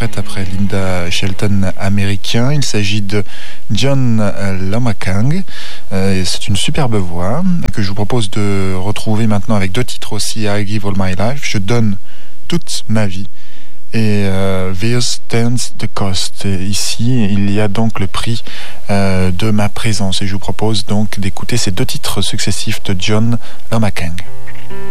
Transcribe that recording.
interprète après Linda Shelton américain. Il s'agit de John Lomakang. C'est une superbe voix que je vous propose de retrouver maintenant avec deux titres aussi, I Give All My Life, je donne toute ma vie, et This Stands the Cost. Ici, il y a donc le prix de ma présence, et je vous propose donc d'écouter ces deux titres successifs de John Lomakang.